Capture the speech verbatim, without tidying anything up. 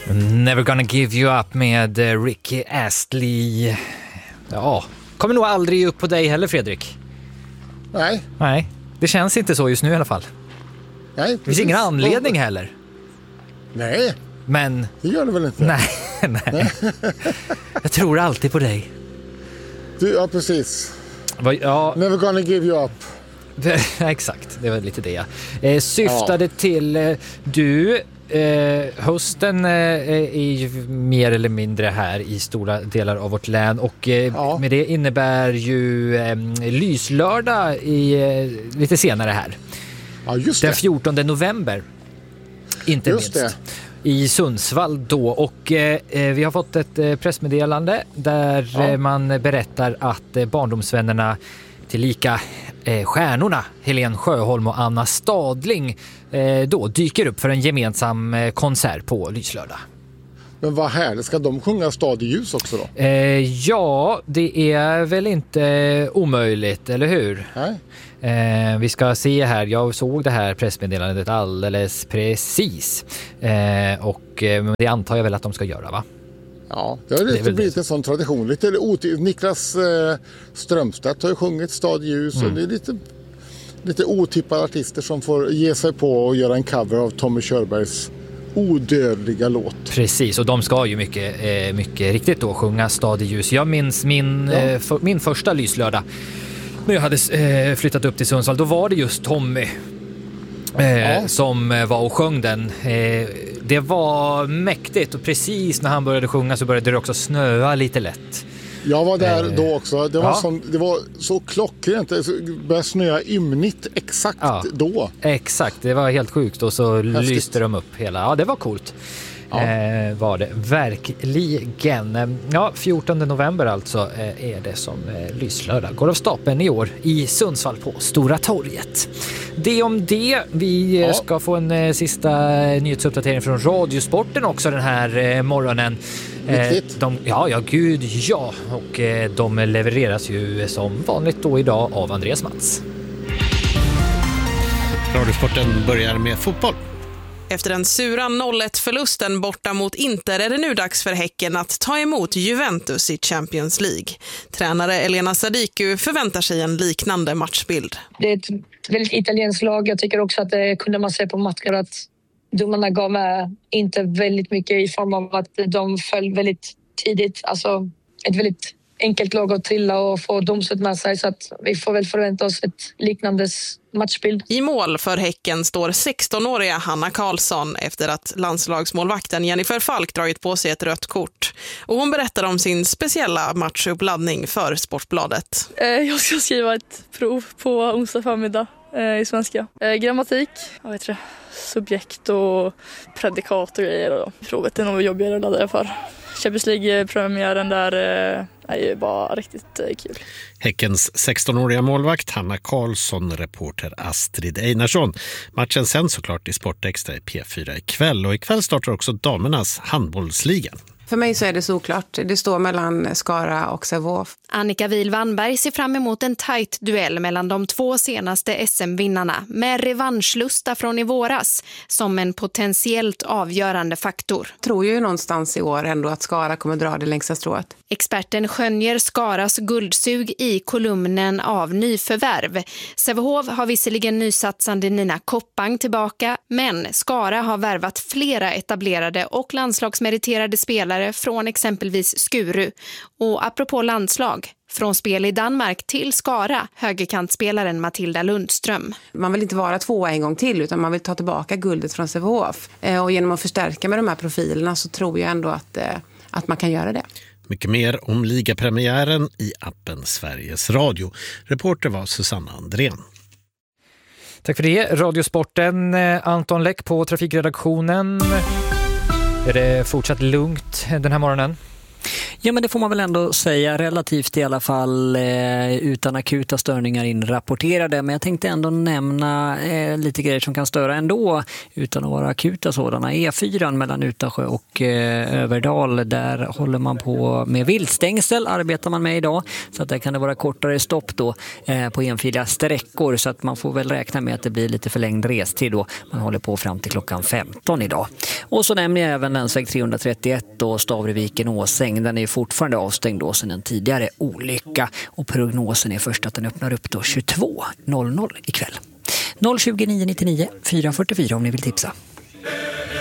Never gonna give you up med Ricky Astley. Ja, kommer nog aldrig upp på dig heller, Fredrik. Nej. Nej, det känns inte så just nu i alla fall. Nej, det finns ingen anledning heller. Nej, men det gör det väl inte? Nej, nej. nej. Jag tror alltid på dig. Du, ja, precis. Va, ja. Never gonna give you up. Exakt, det var lite det. Eh, syftade ja. till eh, du... Eh, hösten eh, är ju mer eller mindre här i stora delar av vårt län och eh, ja. med det innebär ju eh, lyslördag i, eh, lite senare här. Ja, just det. Den fjortonde november. Inte just minst. Det. I Sundsvall då och eh, vi har fått ett eh, pressmeddelande där ja. eh, man berättar att eh, barndomsvännerna tillika eh, stjärnorna Helen Sjöholm och Anna Stadling eh, då dyker upp för en gemensam eh, konsert på lyslördag. Men vad här, ska de sjunga Stad i ljus också då? Eh, ja, det är väl inte omöjligt, eller hur? Nej. Eh, vi ska se här, jag såg det här pressmeddelandet alldeles precis. Eh, och eh, det antar jag väl att de ska göra, va? Ja, det har lite det blivit det. En sån tradition. Lite ot- Niklas eh, Strömstedt har ju sjungit Stad i ljus mm. och det är lite, lite otippade artister som får ge sig på och göra en cover av Tommy Körbergs odödliga låt. Precis, och de ska ju mycket, eh, mycket riktigt då sjunga Stad i ljus. Jag minns min, ja. eh, för, min första lyslördag när jag hade eh, flyttat upp till Sundsvall. Då var det just Tommy eh, ja. som var och sjöng den. Eh, det var mäktigt och precis när han började sjunga så började det också snöa lite lätt. Jag var där eh, då också. Det var, ja. som, det var så klockrent. Det började snöa ymnigt exakt ja. då. Exakt, det var helt sjukt och så Häftigt. lyste de upp hela. Ja, det var coolt. Ja. Eh, var det verkligen. Ja, fjortonde november alltså eh, är det som eh, lyslördag går av stapeln i år i Sundsvall på Stora torget. Det om det. Vi ja. ska få en eh, sista nyhetsuppdatering från Radiosporten också den här eh, morgonen. Eh, de, ja, ja, gud, ja. Och eh, de levereras ju som vanligt då idag av Andreas Mats. Radiosporten börjar med fotboll. Efter den sura noll ett-förlusten borta mot Inter är det nu dags för Häcken att ta emot Juventus i Champions League. Tränare Elena Sadiku förväntar sig en liknande matchbild. Det är ett väldigt italienskt lag. Jag tycker också att det kunde man se på matcher att domarna gav med inte väldigt mycket i form av att de föll väldigt tidigt. Alltså ett väldigt enkelt lag att trilla och få domslut med sig, så att vi får väl förvänta oss ett liknande matchbild. I mål för Häcken står sexton-åriga Hanna Karlsson efter att landslagsmålvakten Jennifer Falk dragit på sig ett rött kort. Och hon berättar om sin speciella matchuppladdning för Sportbladet. Jag ska skriva ett prov på onsdag förmiddag i svenska. Grammatik, jag vet inte, subjekt och predikat och grejer. Provet är nog jobbigare att ladda för. Champions League-premiären där är ju bara riktigt kul. Häckens sexton-åriga målvakt Hanna Karlsson, reporter Astrid Einarsson. Matchen sen såklart i Sportextra i P fyra ikväll, och ikväll startar också damernas handbollsligan. För mig så är det såklart. Det står mellan Skara och Sävehof. Annika Wihl-Wannberg ser fram emot en tajt duell mellan de två senaste S M-vinnarna med revanschlusta från i våras som en potentiellt avgörande faktor. Jag tror ju någonstans i år ändå att Skara kommer dra det längsta strået. Experten skönjer Skaras guldsug i kolumnen av nyförvärv. Sävehof har visserligen nysatsande Nina Koppang tillbaka, men Skara har värvat flera etablerade och landslagsmeriterade spelare från exempelvis Skuru. Och apropå landslag, från spel i Danmark till Skara, högerkantspelaren Matilda Lundström. Man vill inte vara tvåa en gång till, utan man vill ta tillbaka guldet från Sävehof. Och genom att förstärka med de här profilerna så tror jag ändå att, att man kan göra det. Mycket mer om ligapremiären i appen Sveriges Radio. Reporter var Susanna Andrén. Tack för det. Radiosporten, Anton Läck på trafikredaktionen. Är det fortsatt lugnt den här morgonen? Ja, men det får man väl ändå säga, relativt i alla fall eh, utan akuta störningar inrapporterade. Men jag tänkte ändå nämna eh, lite grejer som kan störa ändå utan att vara akuta sådana. E fyra mellan Utansjö och eh, Överdal, där håller man på med viltstängsel, arbetar man med idag. Så att där kan det vara kortare stopp då eh, på enfiliga sträckor, så att man får väl räkna med att det blir lite förlängd restid då. Man håller på fram till klockan femton idag. Och så nämner jag även länsväg trehundratrettioett och Stavreviken-Åsäng. Den är ju fortfarande avstängd då sedan en tidigare olycka, och prognosen är först att den öppnar upp då tjugotvå noll noll ikväll. noll tjugo nio nittionio fyra fyrtiofyra om ni vill tipsa.